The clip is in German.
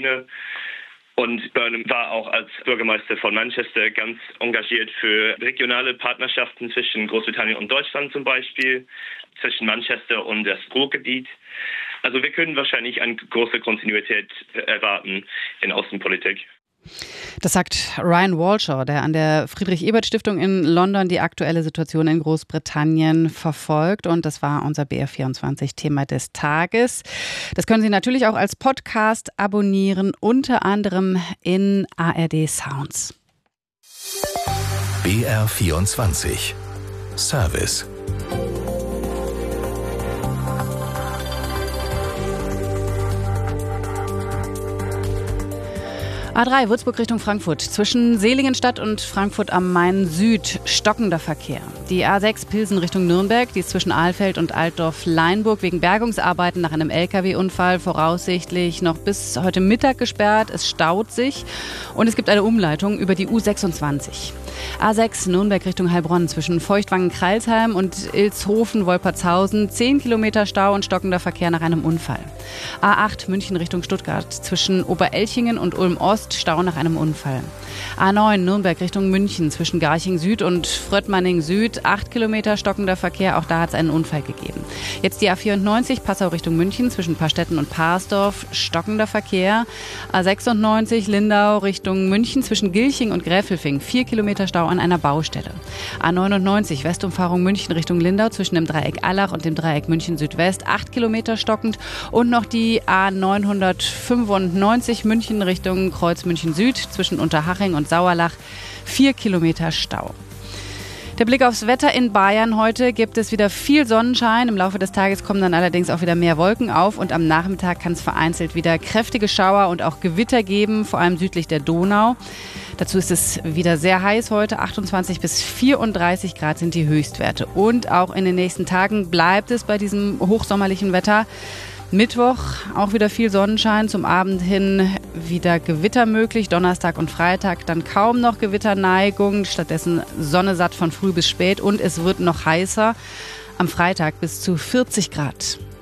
Ukraine. Und Burnham war auch als Bürgermeister von Manchester ganz engagiert für regionale Partnerschaften zwischen Großbritannien und Deutschland zum Beispiel, zwischen Manchester und das Ruhrgebiet. Also wir können wahrscheinlich eine große Kontinuität erwarten in Außenpolitik. Das sagt Ryan Walshaw, der an der Friedrich-Ebert-Stiftung in London die aktuelle Situation in Großbritannien verfolgt. Und das war unser BR24-Thema des Tages. Das können Sie natürlich auch als Podcast abonnieren, unter anderem in ARD Sounds. BR24 Service. A3 Würzburg Richtung Frankfurt. Zwischen Seligenstadt und Frankfurt am Main Süd stockender Verkehr. Die A6 Pilsen Richtung Nürnberg, die ist zwischen Ahlfeld und Altdorf-Leinburg wegen Bergungsarbeiten nach einem LKW-Unfall voraussichtlich noch bis heute Mittag gesperrt. Es staut sich und es gibt eine Umleitung über die U26. A6 Nürnberg Richtung Heilbronn zwischen Feuchtwangen-Kreilsheim und Ilshofen-Wolpertshausen 10 Kilometer Stau und stockender Verkehr nach einem Unfall. A8 München Richtung Stuttgart zwischen Oberelchingen und Ulm-Ost Stau nach einem Unfall. A9 Nürnberg Richtung München zwischen Garching Süd und Fröttmanning Süd 8 Kilometer stockender Verkehr, auch da hat es einen Unfall gegeben. Jetzt die A94 Passau Richtung München zwischen Paarstetten und Parsdorf stockender Verkehr. A96 Lindau Richtung München zwischen Gilching und Gräfelfing 4 Kilometer Stau an einer Baustelle. A99 Westumfahrung München Richtung Lindau zwischen dem Dreieck Allach und dem Dreieck München Südwest 8 Kilometer stockend und noch die A995 München Richtung Kreuz München Süd zwischen Unterhaching und Sauerlach 4 Kilometer Stau. Der Blick aufs Wetter in Bayern. Heute gibt es wieder viel Sonnenschein. Im Laufe des Tages kommen dann allerdings auch wieder mehr Wolken auf und am Nachmittag kann es vereinzelt wieder kräftige Schauer und auch Gewitter geben, vor allem südlich der Donau. Dazu ist es wieder sehr heiß heute. 28 bis 34 Grad sind die Höchstwerte. Und auch in den nächsten Tagen bleibt es bei diesem hochsommerlichen Wetter. Mittwoch auch wieder viel Sonnenschein, zum Abend hin wieder Gewitter möglich, Donnerstag und Freitag dann kaum noch Gewitterneigung, stattdessen Sonne satt von früh bis spät und es wird noch heißer, am Freitag bis zu 40 Grad.